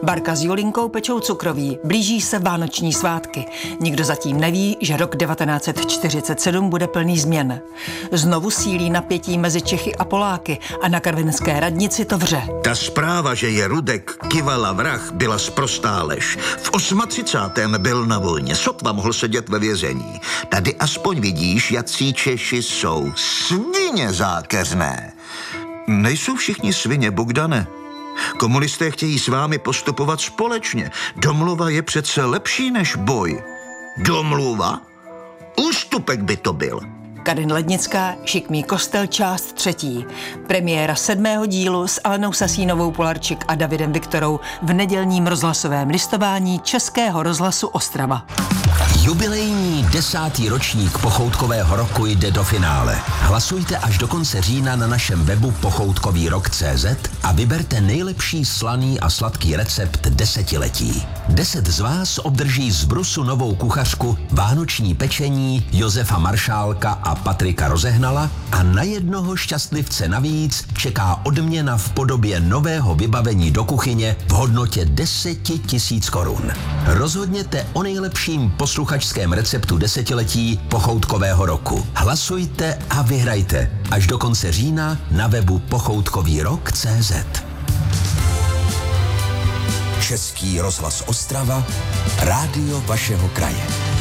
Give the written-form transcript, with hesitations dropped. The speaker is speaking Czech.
Barka s Julinkou pečou cukroví, blíží se vánoční svátky. Nikdo zatím neví, že rok 1947 bude plný změn. Znovu sílí napětí mezi Čechy a Poláky a na karvinské radnici to vře. Ta zpráva, že je Rudek Kyvala vrah, byla sprostá lež. V 38. byl na vojně, sotva mohl sedět ve vězení. Tady aspoň vidíš, jací Češi jsou. Svině zákeřné. Nejsou všichni svině, Bogdane. Komunisté chtějí s vámi postupovat společně. Domluva je přece lepší než boj. Domluva? Ústupek by to byl. Karin Lednická, Šikmý kostel, část 3. Premiéra 7. dílu s Alenou Sasínovou Polarčik a Davidem Viktorou v nedělním rozhlasovém listování Českého rozhlasu Ostrava. Jubilejní 10. ročník Pochoutkového roku jde do finále. Hlasujte až do konce října na našem webu pochoutkovýrok.cz a vyberte nejlepší slaný a sladký recept desetiletí. 10 z vás obdrží z Brusu novou kuchařku, vánoční pečení Josefa Maršálka a Patrika Rozehnala a na jednoho šťastlivce navíc čeká odměna v podobě nového vybavení do kuchyně v hodnotě 10 000 korun. Rozhodněte o nejlepším posluchačském receptu desetiletí Pochoutkového roku. Hlasujte a vyhrajte až do konce října na webu pochoutkovýrok.cz. Český rozhlas Ostrava, rádio vašeho kraje.